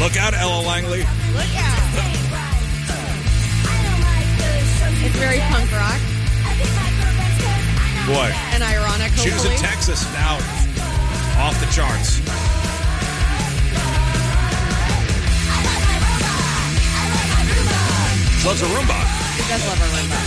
Look out, Ella Langley. Look out. It's very punk rock. Boy. And ironic, She was in hopefully. Texas now. Off the charts. She loves a Roomba. She does love her Roomba.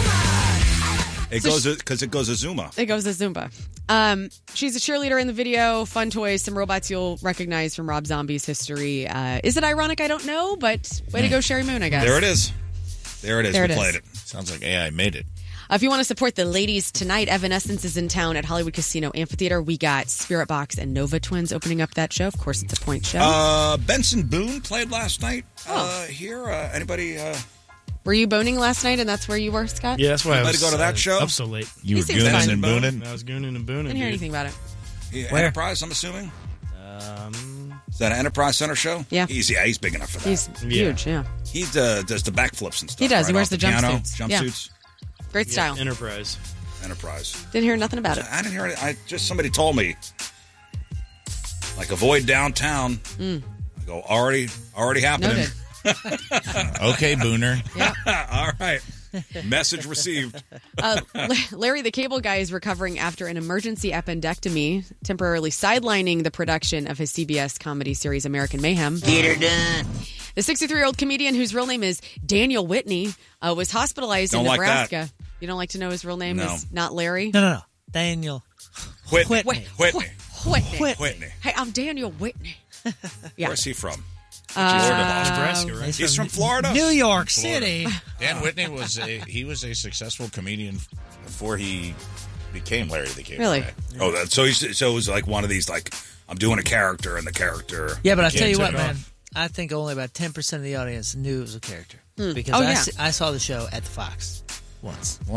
It goes because it goes a Zuma. It goes to Zumba. She's a cheerleader in the video. Fun toys, some robots you'll recognize from Rob Zombie's history. Is it ironic? I don't know, but way to go, Sherry Moon, I guess. There it is. There it is. There We it played is. it. Sounds like AI made it. If you want to support the ladies tonight, Evanescence is in town at Hollywood Casino Amphitheater. We got Spirit Box and Nova Twins opening up that show. Of course, it's a point show. Benson Boone played last night Oh. here. Anybody? Were you boning last night, and that's where you were, Scott? Yeah, that's why I Anybody was go to that show? up so late. You He were seems gooning fine. and booning? I was gooning and booning. Didn't hear dude. anything about it. Where? Enterprise, I'm assuming. Is that an Enterprise Center show? Yeah. He's big enough for that. He's huge, yeah. He does the backflips and stuff. He does. Right He wears off the piano, jumpsuits. Yeah. Jumpsuits. Great style. Enterprise. Enterprise. Didn't hear nothing about it. I didn't hear it. Somebody told me. Like avoid downtown. I go already happening. Noted. Okay, Booner. Yeah. All right. Message received. Larry the Cable Guy is recovering after an emergency appendectomy, temporarily sidelining the production of his CBS comedy series American Mayhem. Get her done. The 63-year-old comedian, whose real name is Daniel Whitney, was hospitalized in Don't like Nebraska. that. You don't like to know his real name No. is not Larry? No. Daniel. Whitney. Whitney. Whitney. Whitney. Hey, I'm Daniel Whitney. Yeah. Where's he from? Nebraska, right? He's from Florida. New York City. Dan Whitney was a successful comedian before he became Larry the Cable Really? Guy. Oh, so it was like one of these like I'm doing a character and the character. Yeah, but I Can't tell you take what, it man. off. I think only about 10% of the audience knew it was a character. Because Oh, yeah. I saw the show at the Fox once. Well,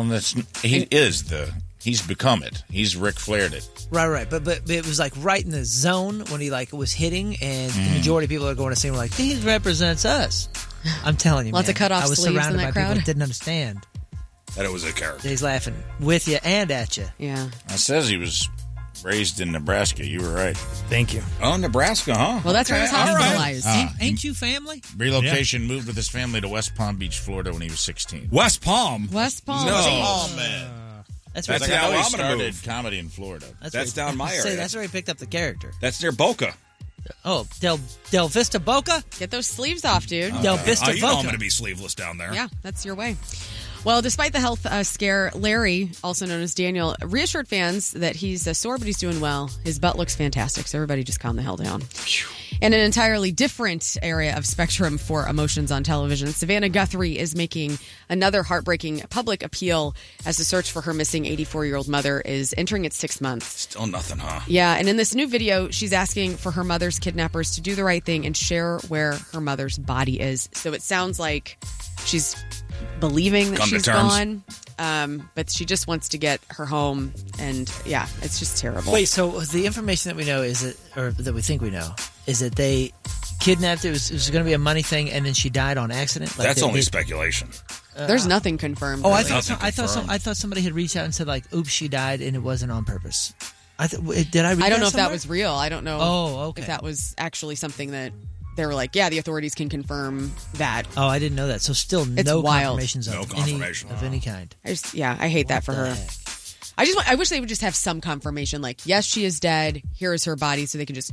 he's become it. He's Ric Flaired it. Right. But it was like right in the zone when he like was hitting, and the majority of people that are going to see him were like, "He represents us." I'm telling you, Lots man. of cut-off I was sleeves in surrounded that by crowd. people that didn't understand. That it was a character. He's laughing with you and at you. Yeah. It says he was raised in Nebraska. You were right. Thank you. Oh, Nebraska, huh? Well, that's where he was Okay, all right. hospitalized. Ain't you family? Relocation, moved with his family to West Palm Beach, Florida when he was 16. West Palm. West Palm. No. Oh, man. That's That's where how how he I'm gonna started move. comedy in Florida. That's where down my Say, area. that's where he picked up the character. That's near Boca. Oh, Del Vista Boca? Get those sleeves off, dude. Del Vista You know I'm Boca. going to be sleeveless down there. Yeah, that's your way. Well, despite the health scare, Larry, also known as Daniel, reassured fans that he's sore, but he's doing well. His butt looks fantastic, so everybody just calm the hell down. In an entirely different area of spectrum for emotions on television, Savannah Guthrie is making another heartbreaking public appeal as the search for her missing 84-year-old mother is entering its 6th month. Still nothing, huh? Yeah, and in this new video, she's asking for her mother's kidnappers to do the right thing and share where her mother's body is. So it sounds like she's believing that Come to she's terms. gone, but she just wants to get her home. And yeah, it's just terrible. Wait, so the information that we know is that, or that we think we know, is that they kidnapped her. It was going to be a money thing, and then she died on accident. Like That's they- only they- speculation. There's nothing confirmed. Oh, I really. thought somebody had reached out and said like, "Oops, she died," and it wasn't on purpose. Did I read I don't know if somewhere? that was real. I don't know Oh, okay. if that was actually something that they were like, yeah, the authorities can confirm that. Oh, I didn't know that. So still It's no wild. confirmations No of confirmation. any kind. I hate that for What the her. heck? I wish they would just have some confirmation, like, yes, she is dead. Here is her body, so they can just,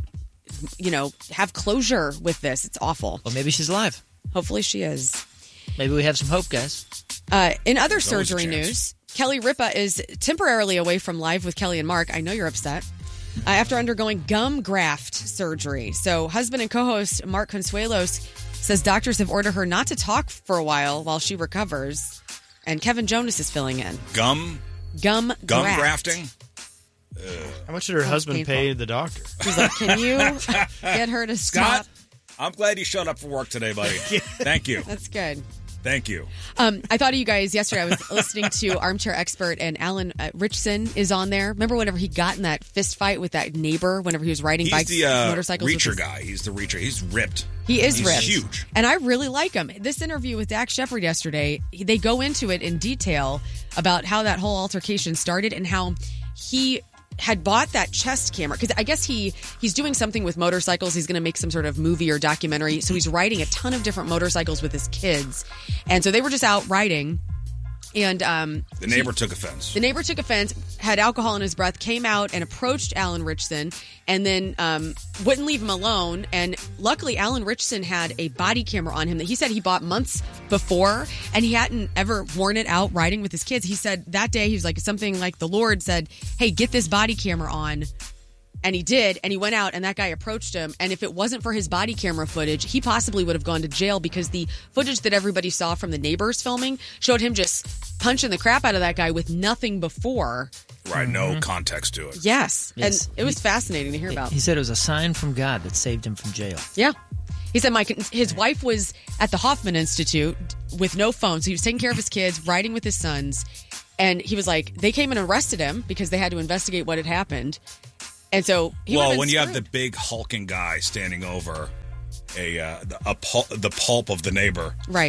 have closure with this. It's awful. Well, maybe she's alive. Hopefully, she is. Maybe we have some hope, guys. In other There's always a surgery chance. news, Kelly Ripa is temporarily away from Live with Kelly and Mark. I know you're upset. After undergoing gum graft surgery. So, husband and co-host Mark Consuelos says doctors have ordered her not to talk for a while she recovers. And Kevin Jonas is filling in. Gum Gum graft. grafting? How much did her husband painful. pay the doctor? He's like, can you get her to stop? Scott, I'm glad you showed up for work today, buddy. Thank you. That's good. Thank you. I thought of you guys yesterday. I was listening to Armchair Expert, and Alan Richson is on there. Remember whenever he got in that fist fight with that neighbor whenever he was riding He's bikes, the motorcycles? with reacher his- guy. He's the reacher. He's ripped. He is He's ripped. huge. And I really like him. This interview with Dak Shepard yesterday, they go into it in detail about how that whole altercation started and how he had bought that chest camera because I guess he's doing something with motorcycles. He's going to make some sort of movie or documentary. So he's riding a ton of different motorcycles with his kids. And so they were just out riding. And the neighbor took offense. The neighbor took offense, had alcohol in his breath, came out and approached Alan Richson, and then wouldn't leave him alone. And luckily, Alan Richson had a body camera on him that he said he bought months before, and he hadn't ever worn it out riding with his kids. He said that day, he was like, something like the Lord said, hey, get this body camera on. And he did, and he went out, and that guy approached him. And if it wasn't for his body camera footage, he possibly would have gone to jail because the footage that everybody saw from the neighbors filming showed him just punching the crap out of that guy with nothing before. Right, no context to it. Yes. Yes. And it was fascinating to hear about. He said it was a sign from God that saved him from jail. Yeah. He said his wife was at the Hoffman Institute with no phone, so he was taking care of his kids, riding with his sons, and he was like, they came and arrested him because they had to investigate what had happened. And so when you have the big hulking guy standing over the pulp of the neighbor. Right.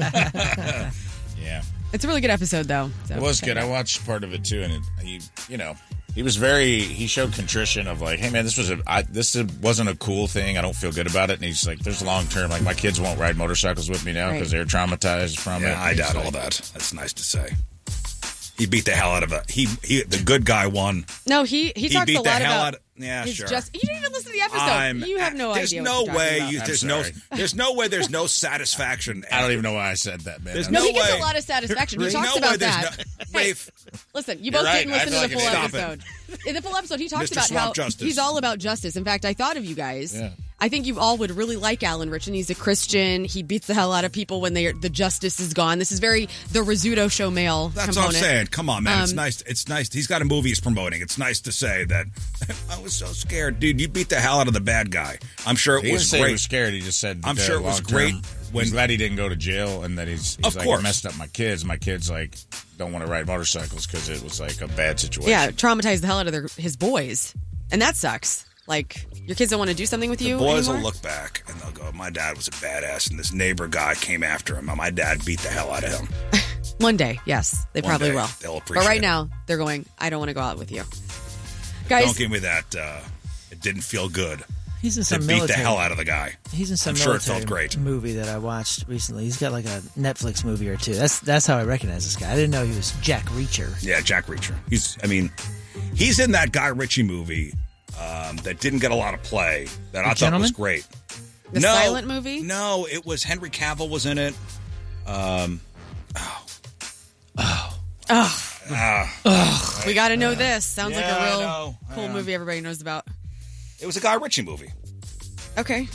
Yeah. It's a really good episode, though. So It was good. I watched part of it, too, and he was he showed contrition of like, hey, man, this wasn't a cool thing. I don't feel good about it. And he's like, there's long term. Like, my kids won't ride motorcycles with me now because they're traumatized from it. Yeah, I doubt all that. That's nice to say. He beat the hell out of it. The good guy won. No, he talks beat a lot about. Yeah, sure. You didn't even listen to the episode. You have no idea. There's no way. There's no satisfaction. I don't even know why I said that, man. He gets a lot of satisfaction. He talks about that. Rafe, listen, you both didn't listen to the full Stop episode. In the full episode, he talks Mr. about Swamp how Justice. he's all about justice. In fact, I thought of you guys. Yeah. I think you all would really like Alan Richson. He's a Christian. He beats the hell out of people when the justice is gone. This is very the Rizzuto show male That's component. what I'm saying. Come on, man. It's nice. It's nice. He's got a movie he's promoting. It's nice to say that I was so scared. Dude, you beat the hell out of the bad guy. I'm sure it He was didn't say great. he was scared. He just said I'm sure it was great He's glad he didn't go to jail, and that he's Of like, course. I messed up my kids. My kids like don't want to ride motorcycles because it was like a bad situation. Yeah, traumatized the hell out of his boys. And that sucks. Like, your kids don't want to do something with you Boys anymore? will look back and they'll go, my dad was a badass, and this neighbor guy came after him. My dad beat the hell out of him. One day, yes. They One probably day, will. they'll appreciate But right it. now, they're going, I don't want to go out with you. Guys, Don't give me that. It didn't feel good. He's in To some beat military. the hell out of the guy. He's in some I'm sure it felt military great. movie that I watched recently. He's got like a Netflix movie or two. That's how I recognize this guy. I didn't know he was Jack Reacher. Yeah, Jack Reacher. He's in that Guy Ritchie movie that didn't get a lot of play that I thought Gentleman? was great. The silent movie? No, it was Henry Cavill was in it. we got to know this. Sounds like Yeah, I a real know. cool movie everybody knows about. It was a Guy Ritchie movie. Okay.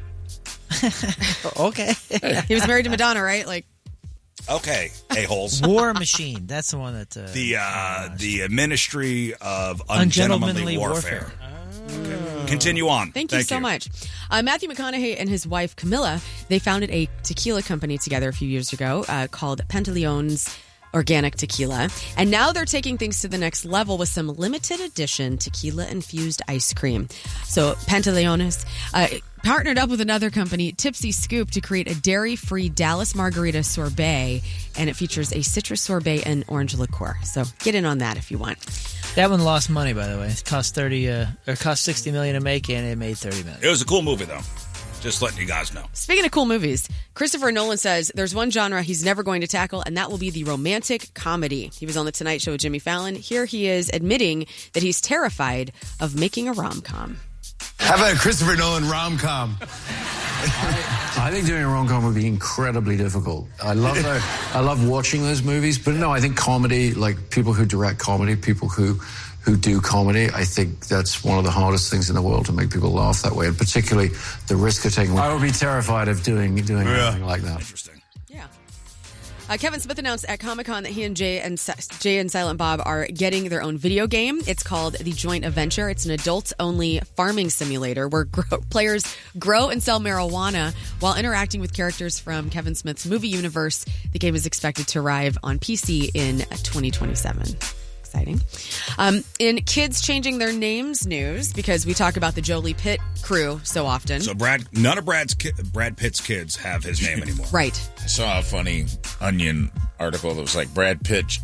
Okay. He was married to Madonna, right? Like, Okay, a-holes. War Machine. That's the one that. The Ministry of Ungentlemanly Ungentlemanly Warfare. Okay. Continue on. thank you so much. Matthew McConaughey and his wife, Camilla, they founded a tequila company together a few years ago called Pantaleon's Organic Tequila. And now they're taking things to the next level with some limited edition tequila-infused ice cream. So Pantaleones partnered up with another company, Tipsy Scoop, to create a dairy-free Dallas Margarita sorbet. And it features a citrus sorbet and orange liqueur. So get in on that if you want. That one lost money, by the way. It cost $60 million to make, and it made $30 million. It was a cool movie, though. Just letting you guys know. Speaking of cool movies, Christopher Nolan says there's one genre he's never going to tackle, and that will be the romantic comedy. He was on The Tonight Show with Jimmy Fallon. Here he is admitting that he's terrified of making a rom-com. How about a Christopher Nolan rom-com? I think doing a rom-com would be incredibly difficult. I love watching those movies, but no, I think comedy, like people who direct comedy, people who do comedy, I think that's one of the hardest things in the world to make people laugh that way, and particularly the risk of taking. I would be terrified of doing anything like that. Interesting. Yeah. Kevin Smith announced at Comic-Con that he and Jay and Silent Bob are getting their own video game. It's called The Joint Adventure. It's an adults-only farming simulator where players grow and sell marijuana while interacting with characters from Kevin Smith's movie universe. The game is expected to arrive on PC in 2027. Exciting. In kids changing their names news, because we talk about the Jolie Pitt crew so often. So none of Brad Pitt's kids have his name anymore. Right. I saw a funny Onion article that was like Brad Pitt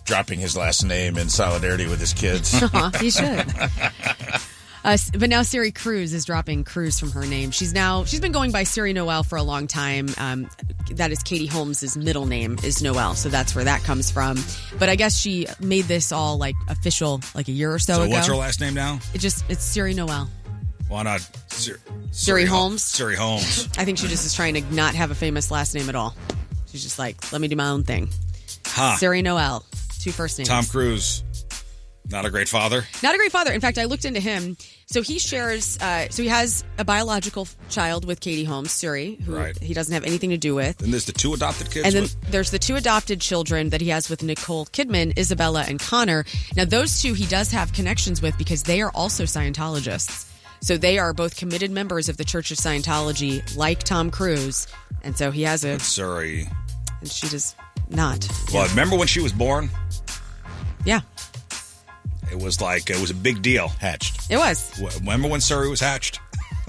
dropping his last name in solidarity with his kids. He should. But now Siri Cruz is dropping Cruz from her name. She's been going by Siri Noel for a long time. That is Katie Holmes' middle name is Noel, so that's where that comes from. But I guess she made this all like official like a year or so ago. So what's her last name now? It's Siri Noel. Why not Siri Holmes? Siri Holmes. I think she just is trying to not have a famous last name at all. She's just like, let me do my own thing. Siri Noel, 2 first names. Tom Cruise, not a great father. Not a great father. In fact, I looked into him. So he shares, so he has a biological child with Katie Holmes, Suri, who he doesn't have anything to do with. Then there's the 2 adopted kids. And then there's the 2 adopted children that he has with Nicole Kidman, Isabella and Connor. Now, those 2 he does have connections with because they are also Scientologists. So they are both committed members of the Church of Scientology, like Tom Cruise. And so he has a... Suri. And she does not. Well, remember when she was born? Yeah. It was a big deal. Hatched. It was. Remember when Suri was hatched?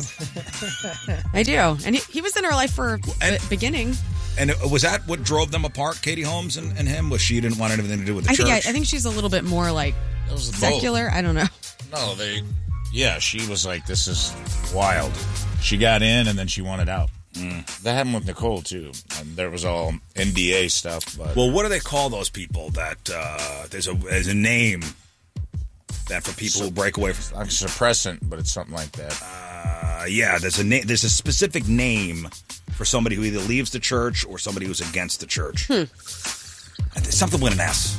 I do. And he was in her life for the beginning. And was that what drove them apart, Katie Holmes and him? Was she didn't want anything to do with the church? I think she's a little bit more like secular. I don't know. No, she was like, this is wild. She got in and then she wanted out. That happened with Nicole, too. And there was all NDA stuff. But. Well, what do they call those people that there's a name that for people who break away from... Like suppressant, but it's something like that. Yeah, there's a specific name for somebody who either leaves the church or somebody who's against the church. Something with an S.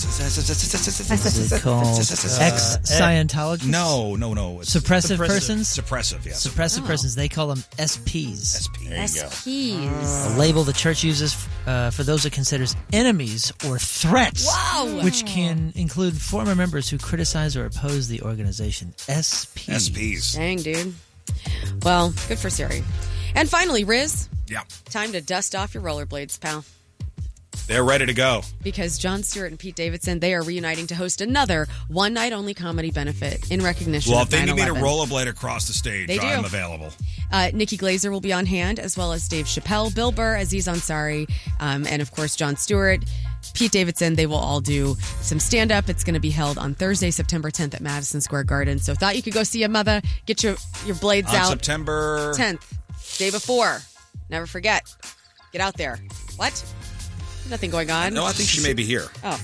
Is it called ex-Scientologists? No. Suppressive persons? Suppressive, yes. Suppressive persons. They call them SPs. There you go. SPs. A label the church uses for those it considers enemies or threats. Wow. Which can include former members who criticize or oppose the organization. SPs. Dang, dude. Well, good for Siri. And finally, Riz. Yeah. Time to dust off your rollerblades, pal. They're ready to go. Because Jon Stewart and Pete Davidson, they are reuniting to host another one-night-only comedy benefit in recognition Well, of 9/11. if they need me to rollerblade across the stage, I'm available. Nikki Glazer will be on hand, as well as Dave Chappelle, Bill Burr, Aziz Ansari, and, of course, Jon Stewart. Pete Davidson, they will all do some stand-up. It's going to be held on Thursday, September 10th at Madison Square Garden. So thought you could go see your mother, get your blades on out. September 10th, day before. Never forget. Get out there. What? Nothing going on. No, I think she may be here. Oh.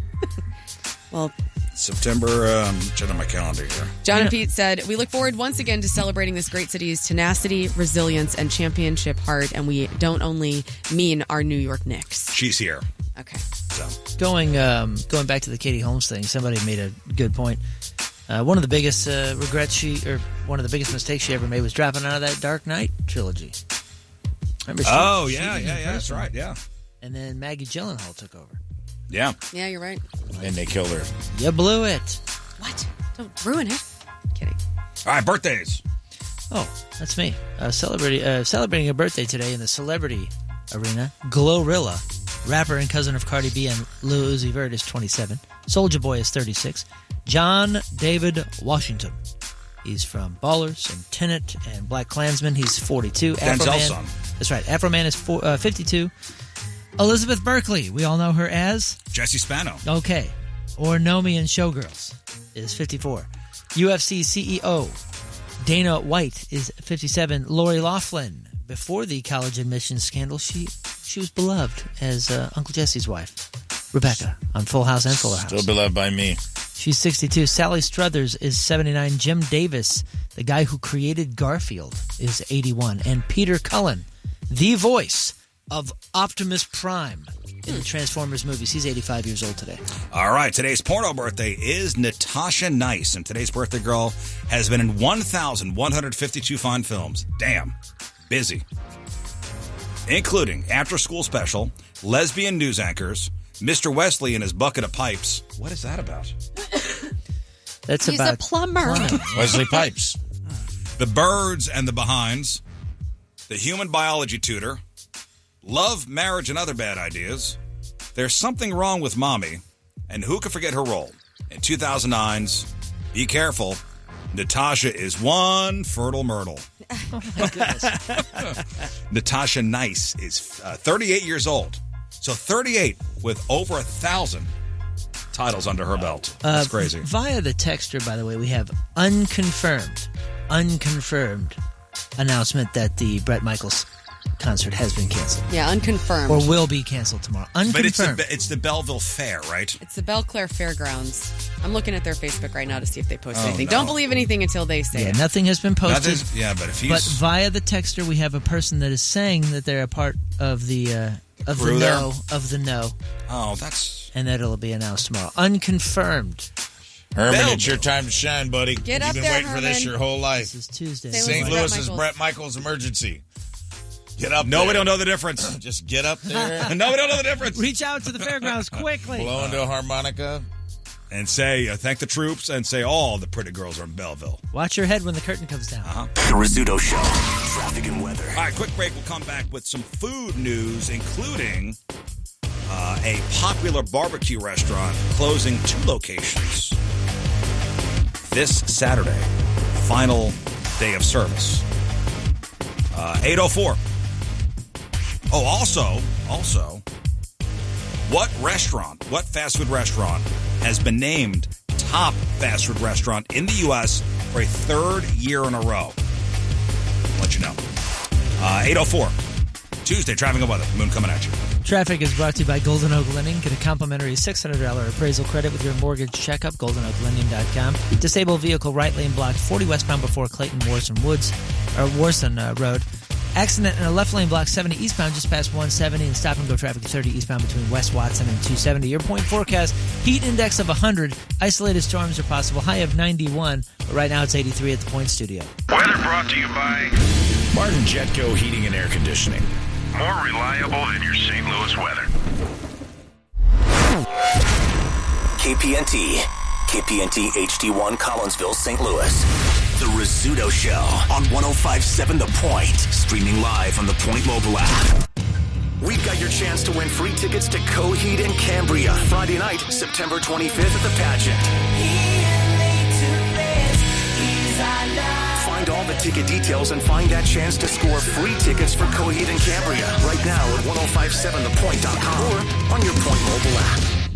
Well, September, checking my calendar here. John and Pete said, we look forward once again to celebrating this great city's tenacity, resilience, and championship heart. And we don't only mean our New York Knicks. She's here. Okay. So Going back to the Katie Holmes thing, somebody made a good point. One of the biggest one of the biggest mistakes she ever made was dropping out of that Dark Knight trilogy. Remember? That's right. Yeah. And then Maggie Gyllenhaal took over. Yeah. Yeah, you're right. And they killed her. You blew it. What? Don't ruin it. Kidding. All right, birthdays. Oh, that's me. Celebrating a birthday today in the celebrity arena. Glorilla, rapper and cousin of Cardi B and Lil Uzi Vert, is 27. Soulja Boy is 36. John David Washington. He's from Ballers and Tenet and Black Klansman. He's 42. Denzel's son. That's right. Afro Man is 52. Elizabeth Berkley, we all know her as Jesse Spano. Okay. Or Nomi in Showgirls, is 54. UFC CEO Dana White is 57. Lori Loughlin, before the college admissions scandal, she was beloved as Uncle Jesse's wife, Rebecca, on Full House and Fuller House. Still beloved by me. She's 62. Sally Struthers is 79. Jim Davis, the guy who created Garfield, is 81. And Peter Cullen, the voice of Optimus Prime in the Transformers movies. He's 85 years old today. All right, today's porno birthday is Natasha Nice, and today's birthday girl has been in 1,152 fine films. Damn. Busy. Including After School Special, Lesbian News Anchors, Mr. Wesley and His Bucket of Pipes. What is that about? He's a plumber. Wesley Pipes. The Birds and the Behinds, The Human Biology Tutor, Love, Marriage, and Other Bad Ideas, There's Something Wrong with Mommy, and who could forget her role in 2009's Be Careful, Natasha is One Fertile Myrtle. Oh, my goodness. Natasha Nice is 38 years old. So 38 with over 1,000 titles under her belt. That's crazy. Via the texter, by the way, we have unconfirmed announcement that the Bret Michaels concert has been canceled. Yeah, unconfirmed. Or will be canceled tomorrow. Unconfirmed. But it's the Belleville Fair, right? It's the Belclair Fairgrounds. I'm looking at their Facebook right now to see if they post anything. no. Don't believe anything until they say it. Nothing has been posted. But if he's... But via the texter, we have a person that is saying that they're a part of the no. Oh, that's... And that it'll be announced tomorrow. Unconfirmed. Herman, it's your time to shine, buddy. Get up You've been there, waiting for this Herman. your whole life. This is Tuesday. St. Louis's Bret Michaels emergency. Get up Nobody there. don't know the difference. Just get up there. Nobody don't know the difference. Reach out to the fairgrounds quickly. Blow into a harmonica. And say, thank the troops, and say, all the pretty girls are in Belleville. Watch your head when the curtain comes down. The Rizzuto Show. Traffic and weather. All right, quick break. We'll come back with some food news, including a popular barbecue restaurant closing 2 locations this Saturday. Final day of service. 8:04. Oh, also, what fast food restaurant has been named top fast food restaurant in the U.S. for a 3rd year in a row? I'll let you know. 8:04. Tuesday, traffic and weather. Moon coming at you. Traffic is brought to you by Golden Oak Lending. Get a complimentary $600 appraisal credit with your mortgage checkup. GoldenOakLending.com. Disabled vehicle right lane blocked 40 westbound before Clayton Warson Road. Accident in a left lane block 70 eastbound just past 170 and stop and go traffic 30 eastbound between West Watson and 270. Your point forecast, heat index of 100. Isolated storms are possible. High of 91. But right now it's 83 at the Point Studio. Weather brought to you by Martin Jetco Heating and Air Conditioning. more reliable than your St. Louis weather. KPNT HD1 Collinsville, St. Louis. The Rizzuto Show on 105.7 The Point. Streaming live on the Point mobile app. We've got your chance to win free tickets to Coheed and Cambria. Friday night, September 25th at the pageant. Find all the ticket details and find that chance to score free tickets for Coheed and Cambria right now at 1057thepoint.com or on your Point mobile app.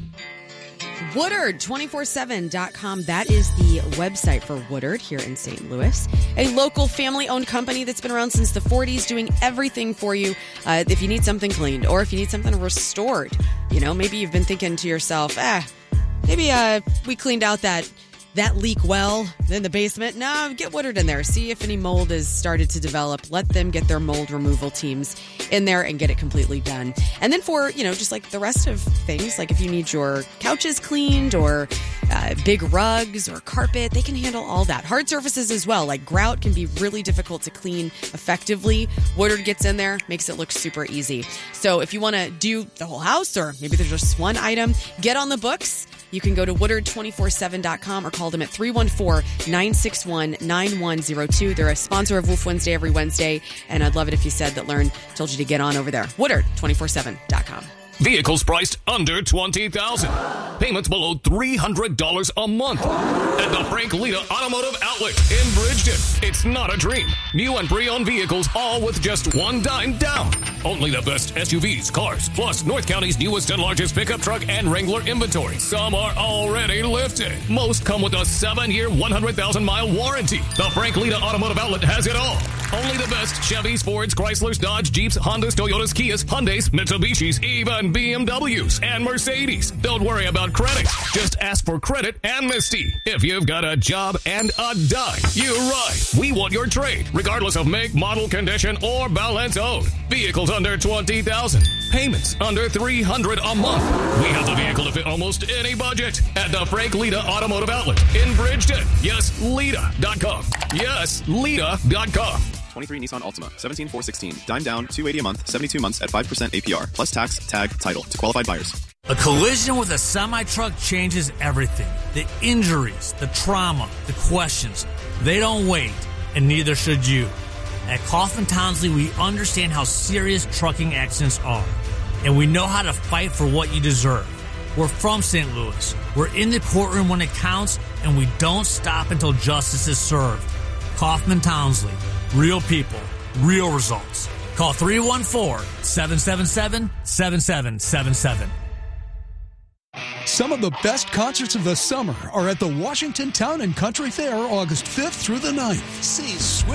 Woodard247.com. That is the website for Woodard here in St. Louis. A local family-owned company that's been around since the 40s, doing everything for you. If you need something cleaned or if you need something restored, you know, maybe you've been thinking to yourself, maybe we cleaned out that leak well in the basement. No, get Woodard in there. See if any mold has started to develop. Let them get their mold removal teams in there and get it completely done. And then for, just like the rest of things, like if you need your couches cleaned or big rugs or carpet, they can handle all that. Hard surfaces as well, like grout can be really difficult to clean effectively. Woodard gets in there, makes it look super easy. So if you want to do the whole house or maybe there's just one item, get on the books. You can go to Woodard247.com or call them at 314-961-9102. They're a sponsor of Wolf Wednesday every Wednesday, and I'd love it if you said that Learn told you to get on over there. Woodard247.com. Vehicles priced under $20,000. Payments below $300 a month. At the Frank Lita Automotive Outlet in Bridgeton. It's not a dream. New and pre-owned vehicles, all with just $1 down. Only the best SUVs, cars, plus North County's newest and largest pickup truck and Wrangler inventory. Some are already lifted. Most come with a 7-year, 100,000-mile warranty. The Frank Lita Automotive Outlet has it all. Only the best Chevys, Fords, Chryslers, Dodge, Jeeps, Hondas, Toyotas, Kias, Hyundais, Mitsubishis, even BMWs and Mercedes. Don't worry about credit. Just ask for credit amnesty. If you've got a job and a dime, you're right. We want your trade, regardless of make, model, condition, or balance owed. Vehicles under $20,000. Payments under $300 a month. We have the vehicle to fit almost any budget at the Frank Lita Automotive Outlet in Bridgeton. Yes, Lita.com. Yes, Lita.com. 23 Nissan Altima, 17,416. Dime down, $280 a month, 72 months at 5% APR, plus tax, tag, title to qualified buyers. A collision with a semi-truck changes everything. The injuries, the trauma, the questions. They don't wait, and neither should you. At Kaufman Townsley, we understand how serious trucking accidents are, and we know how to fight for what you deserve. We're from St. Louis. We're in the courtroom when it counts, and we don't stop until justice is served. Kaufman Townsley. Real people, real results. Call 314-777-7777. Some of the best concerts of the summer are at the Washington Town and Country Fair, August 5th through the 9th. See Swift